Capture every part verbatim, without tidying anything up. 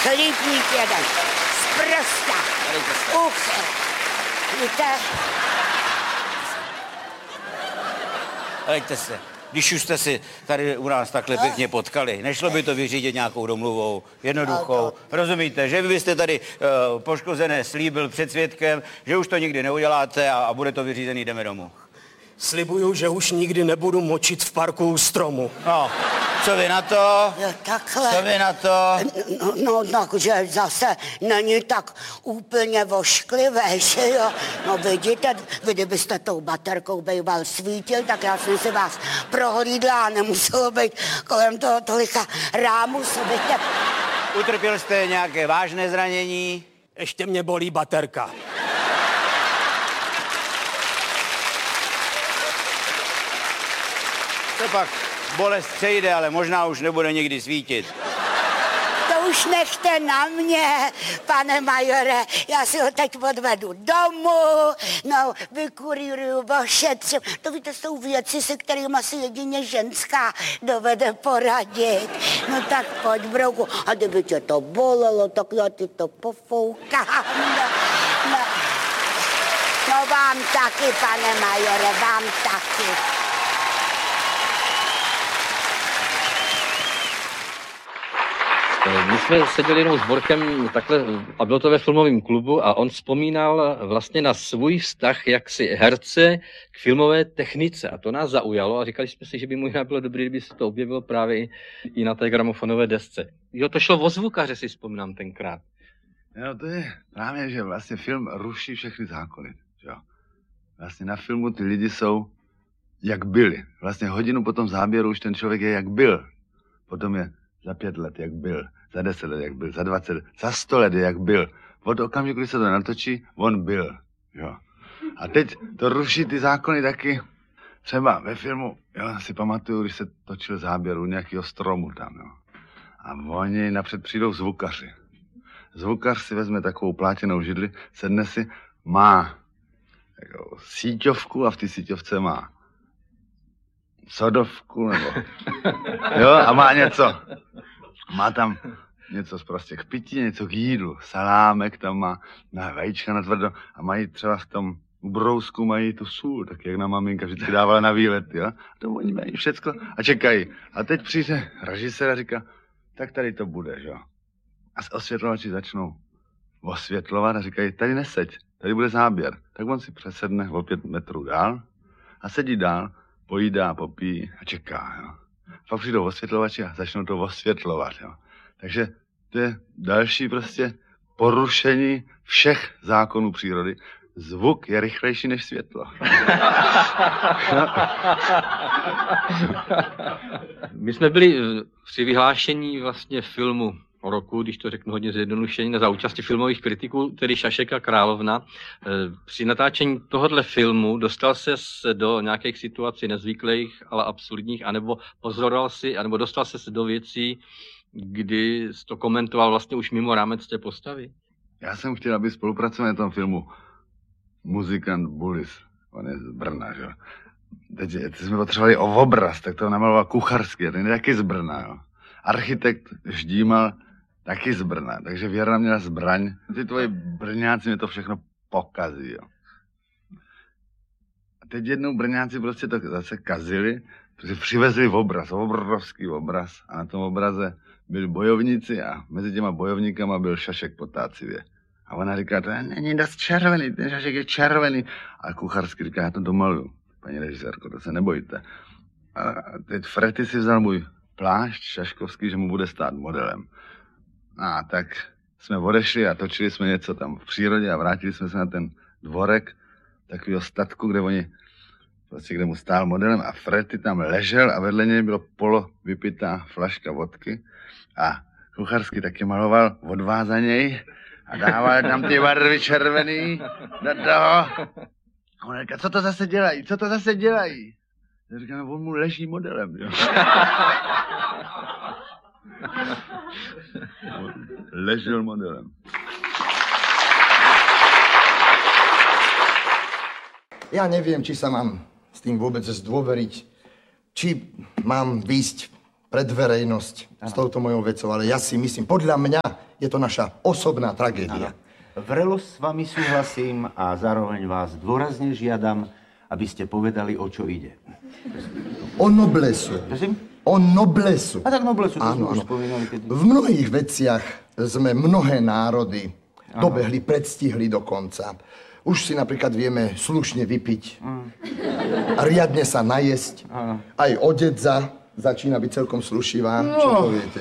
chlípník jeden, zprostá, uch, víte? Hleďte se, když už jste si tady u nás takhle pěkně potkali, nešlo by to vyřídit nějakou domluvou, jednoduchou, rozumíte, že vy byste tady uh, poškozené slíbil před svědkem, že už to nikdy neuděláte a, a bude to vyřízený, jdeme domů. Slibuju, že už nikdy nebudu močit v parku u stromu. No, co vy na to? Jo, takhle. Co vy na to? No, no, takže zase není tak úplně vošklivé, že jo? No vidíte, vy kdybyste tou baterkou býval svítil, tak já jsem si vás prohlídla a nemuselo být kolem toho tolika rámů, co byste... Utrpěl jste nějaké vážné zranění? Ještě mě bolí baterka. To pak bolest přejde, ale možná už nebude nikdy svítit. To už nechte na mě, pane majore. Já si ho teď odvedu domů, no, vykurýruju, ošetřím. To víte, jsou věci, se kterými asi jedině ženská dovede poradit. No tak pojď, brouku. A kdyby tě to bolelo, tak já ti to pofoukám. No, no. no vám taky, pane majore, vám taky. My jsme seděli jenom s Borchem takhle a bylo to ve filmovém klubu a on vzpomínal vlastně na svůj vztah jaksi herce k filmové technice a to nás zaujalo a říkali jsme si, že by možná bylo dobré, kdyby se to objevilo právě i na té gramofonové desce. Jo, to šlo o zvukaře, si vzpomínám tenkrát. Jo, to je právě, že vlastně film ruší všechny zákony. Jo. Vlastně na filmu ty lidi jsou jak byli. Vlastně hodinu po tom záběru už ten člověk je jak byl. Potom je za pět let, jak byl, za deset let, jak byl, za dvacet let, za sto let, jak byl. Od okamžiku, kdy se to natočí, on byl. Jo. A teď to ruší ty zákony taky. Třeba ve filmu, jo, si pamatuju, když se točil záběr u nějakého stromu tam, jo. A oni napřed přijdou zvukaři. Zvukař si vezme takovou plátěnou židli, sedne si, má jako síťovku a v té síťovce má sodovku, nebo, jo, a má něco, má tam něco prostě k pití, něco k jídlu, salámek tam má, na vajíčka na tvrdo a mají třeba v tom ubrousku mají tu sůl, tak jak nám maminka vždycky dávala na výlet, jo, a to oni mají všecko a čekají. A teď přijde režisér a říká, tak tady to bude, jo. A osvětlovači začnou osvětlovat a říkají, tady neseď, tady bude záběr. Tak on si přesedne o pět metrů dál a sedí dál, pojídá, popíjí a čeká, jo. Pak přijdou osvětlovači a začnou to osvětlovat, jo. Takže to je další prostě porušení všech zákonů přírody. Zvuk je rychlejší než světlo. My jsme byli při vyhlášení vlastně filmu roku, když to řeknu hodně zjednodušeně, za účasti filmových kritiků, tedy Šašek a Královna. Při natáčení tohohle filmu dostal se do nějakých situací nezvyklých, ale absurdních, anebo pozoroval si, anebo dostal se do věcí, kdy jsi to komentoval vlastně už mimo rámec té postavy? Já jsem chtěl, aby spolupracoval na tom filmu muzikant Bulis, on je z Brna, že jo. Teď, teď jsme potřebovali o obraz, tak to namaloval Kucharský, ten je taky z Brna, jo. Architekt Ždímal taky z Brna, takže Věra měla zbraň. Ty tvoji Brňáci mi to všechno pokazí, jo. A teď jednou Brňáci prostě to zase kazili, protože přivezli obraz, obrovský obraz a na tom obraze byli bojovníci a mezi těma bojovníkama byl Šašek potácivě. A ona říká, to není dost červený, ten Šašek je červený. A Kucharský říká, já to domaluju, paní režisérko, to se nebojte. A teď Frety si vzal můj plášť šaškovský, že mu bude stát modelem. A tak jsme odešli a točili jsme něco tam v přírodě a vrátili jsme se na ten dvorek takového statku, kde oni, prostě kde mu stál modelem a Frety tam ležel a vedle něj bylo polo vypitá flaška vodky a Kucharský taky maloval odvázaněj a dával tam ty barvy červený do toho. A on říká, co to zase dělají, co to zase dělají? Já říkám, on mu leží modelem, jo. Ležel modelem. Ja neviem, či sa mám s tým vôbec zdôveriť, či mám výjsť pred verejnosť s touto mojou vecou, ale ja si myslím, podľa mňa Je to naša osobná tragédia. Vrelo s vami súhlasím a zároveň vás dôrazne žiadam, aby ste povedali, o čo ide. O noblesu. Prosím? O noblesu. A tak noblesu, to áno, sme už áno. spomínali. Keď... V mnohých veciach sme mnohé národy áno. dobehli, predstihli dokonca. Už si napríklad vieme slušne vypiť, mm. riadne sa najesť, áno. aj odedza začína byť celkom slušivá, no. čo poviete.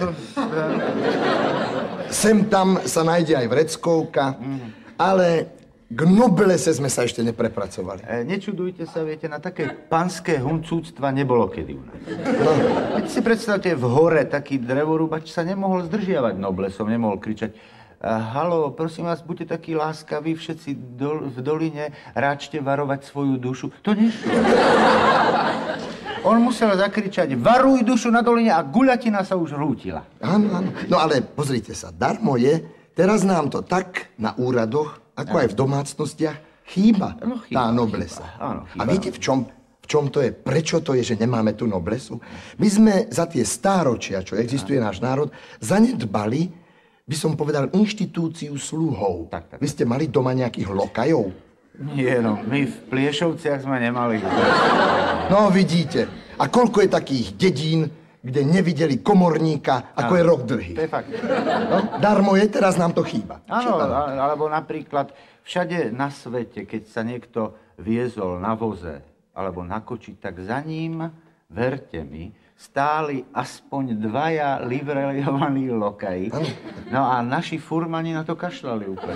Sem tam sa nájde aj vreckovka, mm. ale k noblese sme sa ešte neprepracovali. E, nečudujte sa, viete, na také panské huncúctva nebolo kedy u nás. No. Keď si predstavte, v hore taký drevorúbač sa nemohol zdržiavať noblesom, nemohol kričať halo, prosím vás, buďte takí láskaví, všetci dol, v doline, ráčte varovať svoju dušu. To nešlo. On musel zakričať, varuj dušu na doline a guľatina sa už rútila. Áno, áno. No ale pozrite sa, darmo je, teraz nám to tak na úradoch, ako aj v domácnostiach, chýba, no, chýba tá noblesa. Chýba. Áno, chýba. A viete, v čom, v čom to je? Prečo to je, že nemáme tú noblesu? My sme za tie stáročia, čo existuje náš národ, zanedbali, by som povedal, inštitúciu sluhov. Tak, tak. Vy ste mali doma nejakých lokajov? Nie, no, my v Pliešovciach sme nemali. No, vidíte. A koľko je takých dedín, kde nevideli komorníka, ako áno, je rok dlhý? To je fakt. No, darmo je, teraz nám to chýba. Áno, alebo napríklad všade na svete, keď sa niekto viezol na voze alebo na koči, tak za ním, verte mi, stáli aspoň dvaja livrejovaní lokaji. No a naši furmani na to kašľali úplne.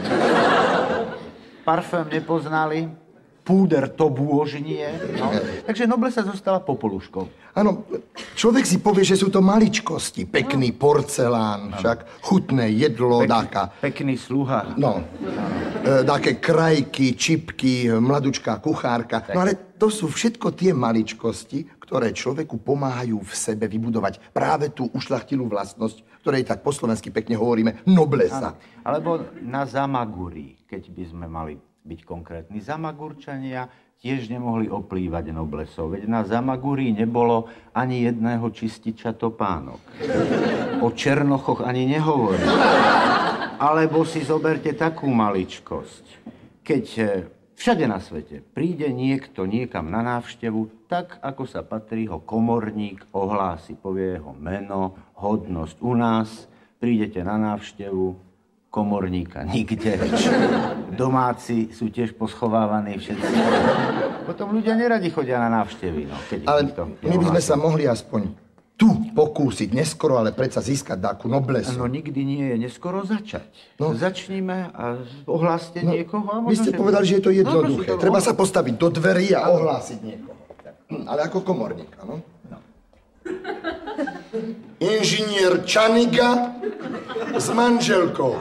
Parfém nepoznali, púder to bôžnie. No. Takže noblesa zostala popoluškou. Áno, človek si povie, že sú to maličkosti. Pekný no. porcelán, no. však chutné jedlo, Pek, dáka. Pekný sluha. No, e, dáke krajky, čipky, mladučká kuchárka. Tak. No ale to sú všetko tie maličkosti, ktoré človeku pomáhajú v sebe vybudovať práve tú ušľachtilú vlastnosť, ktorej tak po slovensky pekne hovoríme noblesa. Áno. Alebo na Zamaguri, keď by sme mali byť konkrétni. Zamagurčania tiež nemohli oplývať noblesov, veď na Zamaguri nebolo ani jedného čističa topánok. O Černochoch ani nehovorím. Alebo si zoberte takú maličkosť. Keď všade na svete príde niekto niekam na návštevu, tak ako sa patrí, ho komorník ohlási, povie jeho meno, hodnosť. U nás prídete na návštevu, komorníka nikde. Domáci sú tiež poschovávaní všetci. Potom ľudia neradi chodia na návštevy. No, keď ale my by sme sa mohli aspoň tu pokúsiť, neskoro, ale predsa získať takú noblesu. No nikdy nie je neskoro začať. No. Začníme a ohláste no, niekoho. A vy ste že... povedali, že je to jednoduché. No, Treba no. sa postaviť do dverí a ohlásiť niekoho. Ale ako komorníka, no? no. Inžinier Čaniga s manželkou.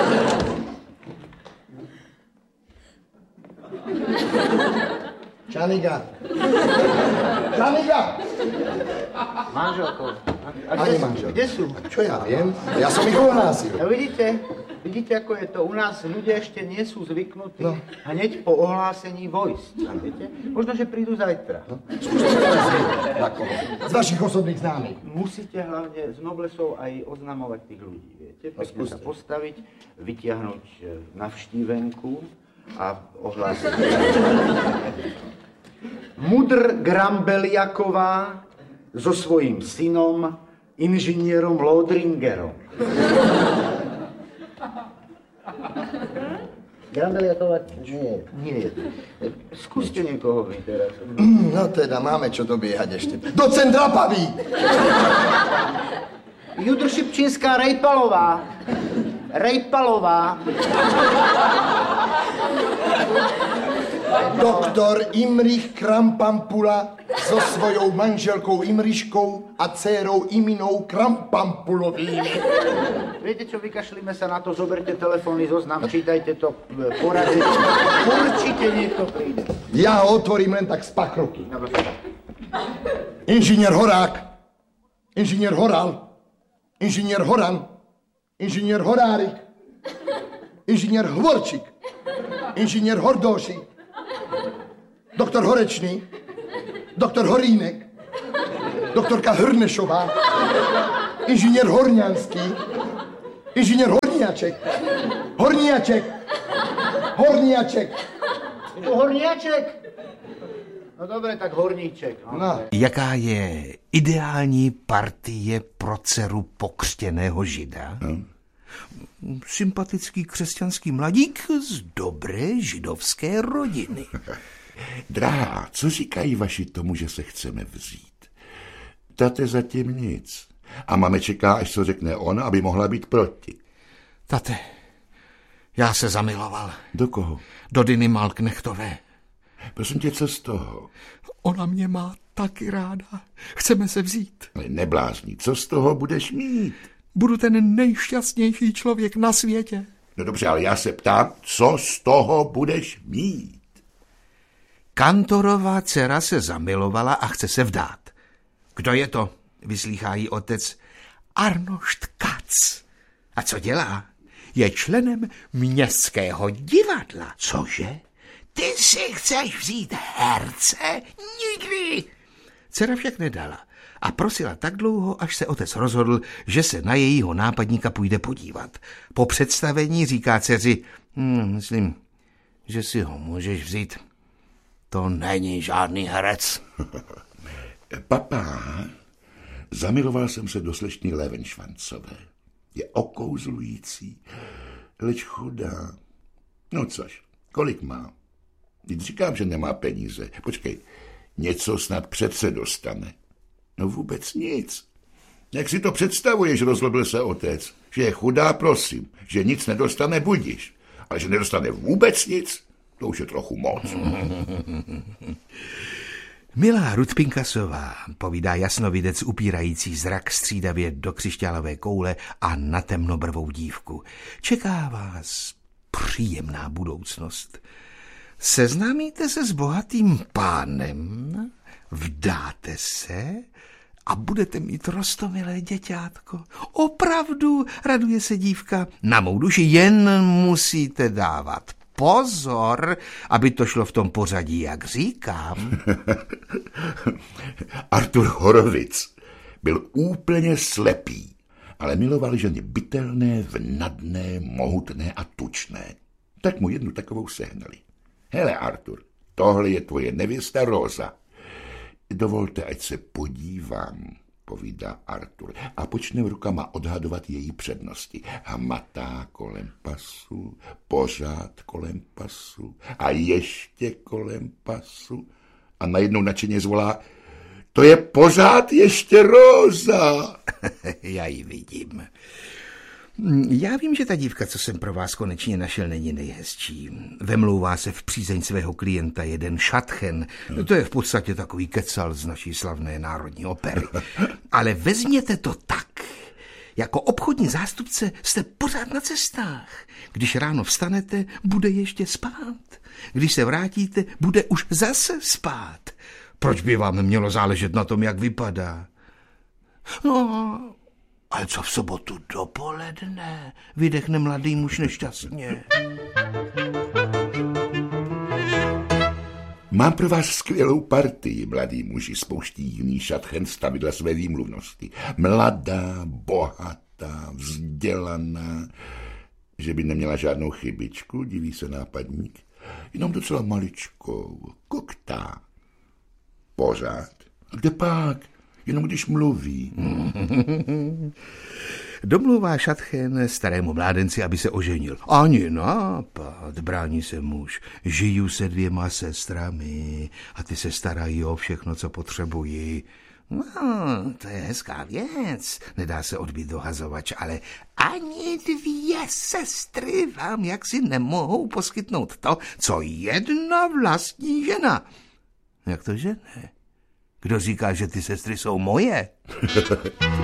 Čaniga. Čaniga! Manželkou. A kde, manžel. kde sú? A čo ja viem? Ja som ich ohlásil. A vidíte, vidíte, ako je to. U nás ľudia ešte nie sú zvyknutí no. hneď po ohlásení vojsť. Viete? Možno, že prídu zajtra. No. Z vašich osobných známych. Musíte hlavne z noblesov aj oznamovať tých ľudí. Viete? Pekne sa postaviť, vytiahnuť navštívenku a ohlásiť. Mudr Grambeliaková so svojím synom, inžinierom Lodringerom. Grambeliaková nie, nie je. Skúste niekoho vy teraz. No teda, máme čo dobiehať ešte. Docent Rapavý! Judr Šipčínská Rejpalová. Rejpalová. Doktor Imrich Krampampula so svojou manželkou Imriškou a dcérou Iminou Krampampulovým. Viete čo, vykašlíme sa na to, zoberte telefónny zoznam, čítajte to, poradite. Určite niekto príde. Ja ho otvorím len tak z pakroky. Inžinier Horák, inžinier Horal, inžinier Horan, inžinier Horárik, inžinier Hvorčík, inžinier Hordóšik, doktor Horečný, doktor Horínek, doktorka Hrnešová, inžinier Horňanský, Inženýr Horníaček. Horníaček. Horníaček. Je to Horníaček? No dobré, tak Horníček. No. Jaká je ideální partie pro dceru pokřtěného žida? No. Sympatický křesťanský mladík z dobré židovské rodiny. Drahá, co říkají vaši tomu, že se chceme vzít? Tate zatím nic. A máme čeká, až co řekne on, aby mohla být proti. Tate, já se zamiloval. Do koho? Do Diny Malknechtové. Prosím tě, co z toho? Ona mě má taky ráda. Chceme se vzít. Ale neblázni, co z toho budeš mít? Budu ten nejšťastnější člověk na světě. No dobře, ale já se ptám, co z toho budeš mít? Kantorová dcera se zamilovala a chce se vdát. Kdo je to? Vyslýchá jí otec. Arnošt Kac. A co dělá? Je členem městského divadla. Cože? Ty si chceš vzít herce? Nikdy! Dcera však nedala a prosila tak dlouho, až se otec rozhodl, že se na jejího nápadníka půjde podívat. Po představení říká dceři, hm, myslím, že si ho můžeš vzít. To není žádný herec. Papá, zamiloval jsem se do slečny Levenšvancové. Je okouzlující, leč chudá. No což, kolik má? Teď říkám, že nemá peníze. Počkej, něco snad přece dostane. No vůbec nic. Jak si to představuješ, rozhodl se otec, že je chudá, prosím, že nic nedostane, budiš. Ale že nedostane vůbec nic, to už je trochu moc. Milá Ruth Pinkasová, povídá jasnovidec upírající zrak střídavě do křišťálové koule a na temnobrvou dívku. Čeká vás příjemná budoucnost. Seznámíte se s bohatým pánem, vdáte se a budete mít roztomilé děťátko. Opravdu, raduje se dívka, na mou duši jen musíte dávat pozor, aby to šlo v tom pořadí, jak říkám. Artur Horovic byl úplně slepý, ale miloval ženy bytelné, vnadné, mohutné a tučné. Tak mu jednu takovou sehnali. Hele, Artur, tohle je tvoje nevěsta Rosa. Dovolte, ať se podívám, povídá Artur a počne rukama odhadovat její přednosti. Hmatá kolem pasu, pořád kolem pasu a ještě kolem pasu. A najednou nadšeně zvolá, to je pořád ještě Rosa. Já ji vidím. Já vím, že ta dívka, co jsem pro vás konečně našel, není nejhezčí. Vemlouvá se v přízeň svého klienta jeden Šatchen. To je v podstatě takový kecal z naší slavné národní opery. Ale vezměte to tak. Jako obchodní zástupce jste pořád na cestách. Když ráno vstanete, bude ještě spát. Když se vrátíte, bude už zase spát. Proč by vám mělo záležet na tom, jak vypadá? No, ale co v sobotu dopoledne? Vydechne mladý muž nešťastně. Mám pro vás skvělou partii, mladý muži, spouští jiný Šatchen stavidla své výmluvnosti. Mladá, bohatá, vzdělaná, že by neměla žádnou chybičku, diví se nápadník. Jenom docela maličkou, koktá. Pořád. Kde pak? Jenom když mluví. Domluvá Šatchen starému mládenci, aby se oženil. Ani nápad, brání se muž. Žiju se dvěma sestrami a ty se starají o všechno, co potřebují. No, to je hezká věc, nedá se odbít dohazovač, ale ani dvě sestry vám jaksi nemohou poskytnout to, co jedna vlastní žena. Jak to, že ne? Kdo říká, že ty sestry jsou moje?